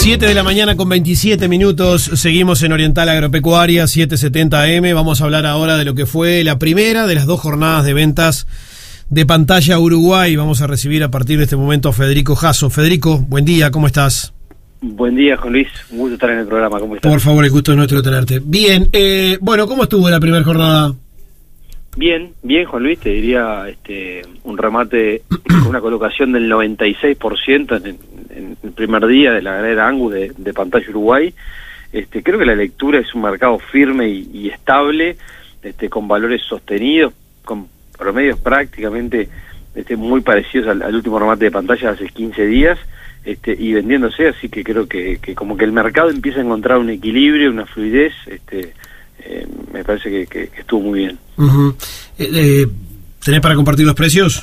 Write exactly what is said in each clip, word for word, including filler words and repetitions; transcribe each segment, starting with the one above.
siete de la mañana con veintisiete minutos, seguimos en Oriental Agropecuaria setecientos setenta A M. Vamos a hablar ahora de lo que fue la primera de las dos jornadas de ventas de Pantalla Uruguay. Vamos a recibir a partir de este momento a Federico Jasso. Federico, buen día, ¿cómo estás? Buen día, Juan Luis, un gusto estar en el programa, ¿cómo estás? Por favor, el gusto es nuestro tenerte. Bien, eh, bueno, ¿cómo estuvo la primera jornada? Bien, bien, Juan Luis, te diría este, un remate con una colocación del noventa y seis por ciento en, en el primer día de la ganadera Angus de, de Pantalla Uruguay. Este, creo que la lectura es un mercado firme y, y estable, este, con valores sostenidos, con promedios prácticamente este, muy parecidos al, al último remate de Pantalla hace quince días, este, y vendiéndose, así que creo que, que como que el mercado empieza a encontrar un equilibrio, una fluidez, este, eh, me parece que, que, que estuvo muy bien. Uh-huh. eh, eh, ¿Tenés para compartir los precios?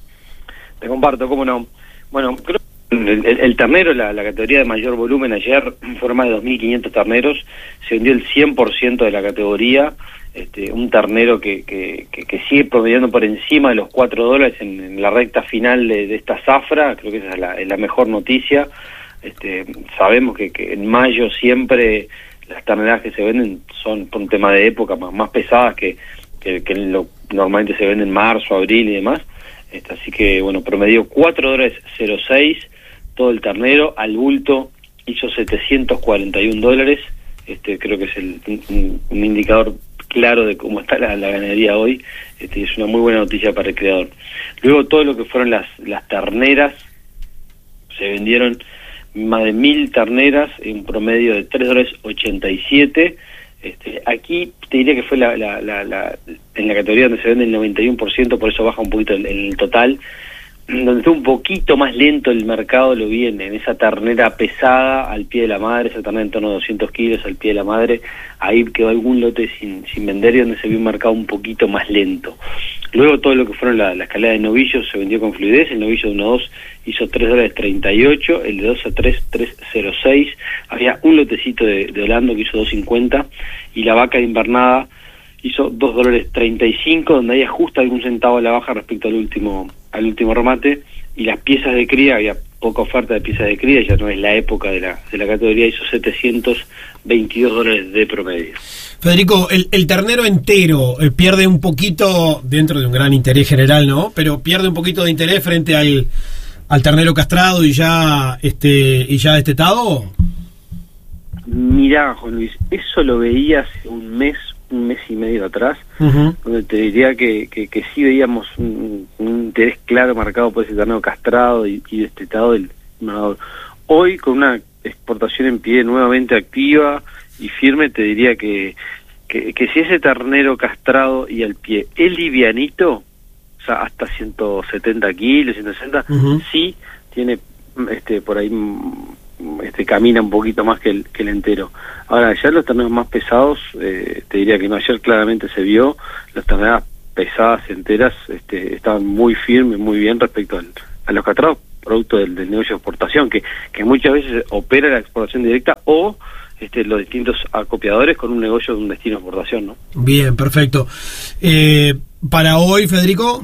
Te comparto, cómo no. Bueno, creo que el, el, el ternero, la, la categoría de mayor volumen ayer, fue más de dos mil quinientos terneros, se vendió el cien por ciento de la categoría, este, un ternero que, que, que, que sigue promediando por encima de los cuatro dólares en, en la recta final de, de esta zafra. Creo que esa es la, es la mejor noticia. Este, sabemos que, que en mayo siempre las terneras que se venden son por un tema de época más, más pesadas que, que, que lo, normalmente se venden en marzo, abril y demás. Este, así que, bueno, promedió cuatro dólares cero seis todo el ternero. Al bulto hizo setecientos cuarenta y un dólares. Este, creo que es el, un, un indicador claro de cómo está la, la ganadería hoy. Este, es una muy buena noticia para el creador. Luego, todo lo que fueron las, las terneras, se vendieron más de mil terneras en un promedio de tres dólares ochenta y siete. Este, aquí te diría que fue la, la, la, la, en la categoría donde se vende el noventa y uno por ciento, por eso baja un poquito el, el total. Donde está un poquito más lento el mercado lo vi en, en esa ternera pesada al pie de la madre, esa ternera en torno a doscientos kilos al pie de la madre. Ahí quedó algún lote sin, sin vender y donde se vio un mercado un poquito más lento. Luego todo lo que fueron la, la escalada de novillos se vendió con fluidez. El novillo de uno a dos hizo tres dólares treinta y ocho, el de dos a tres, tres cero seis. Había un lotecito de, de Holando que hizo dos cincuenta y la vaca de invernada hizo dos dólares treinta y cinco, donde hay ajusta algún centavo a la baja respecto al último al último remate. Y las piezas de cría, había poca oferta de piezas de cría, ya no es la época de la de la categoría, hizo setecientos veintidós dólares de promedio. Federico, el, el ternero entero eh, pierde un poquito, dentro de un gran interés general, ¿no? Pero pierde un poquito de interés frente al al ternero castrado y ya este y ya destetado. Mirá, Juan Luis, eso lo veía hace un mes, un mes y medio atrás, uh-huh. donde te diría que, que, que sí veíamos un, un interés claro marcado por ese ternero castrado y, y destetado del ganador. Hoy, con una exportación en pie nuevamente activa y firme, te diría que, que, que si ese ternero castrado y al pie es livianito, o sea, hasta ciento setenta kilos, ciento sesenta, uh-huh. sí tiene este por ahí este camina un poquito más que el, que el entero. Ahora, ya los terneros más pesados, eh, te diría que no, ayer claramente se vio, las terneras pesadas enteras este, estaban muy firmes, muy bien respecto al, a los castrados, producto del, del negocio de exportación, que, que muchas veces opera la exportación directa o este, los distintos acopiadores con un negocio de un destino de exportación, ¿no? Bien, perfecto. Eh, para hoy, Federico.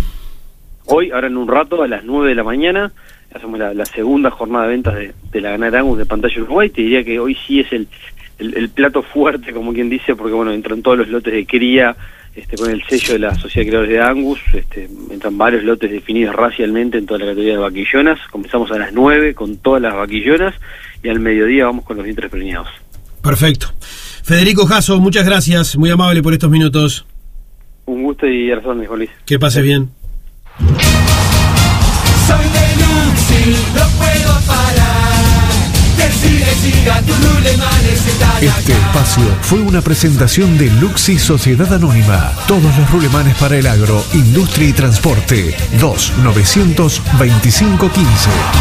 Hoy, ahora en un rato, a las nueve de la mañana, hacemos la, la segunda jornada de ventas de, de la ganadera Angus de Pantalla Uruguay. Te diría que hoy sí es el, el, el plato fuerte, como quien dice, porque bueno, entran todos los lotes de cría, este, con el sello de la Sociedad de Criadores de Angus, este, entran varios lotes definidos racialmente en toda la categoría de vaquillonas. Comenzamos a las nueve con todas las vaquillonas y al mediodía vamos con los vientres preñados. Perfecto. Federico Jasso, muchas gracias, muy amable por estos minutos. Un gusto y razón, Juan Luis. Que pase bien. Soy de Luxi, no puedo parar. Que sigue, siga, tu Rulemanes está Este espacio fue una presentación de Luxi Sociedad Anónima. Todos los rulemanes para el agro, industria y transporte. dos novecientos veinticinco quince.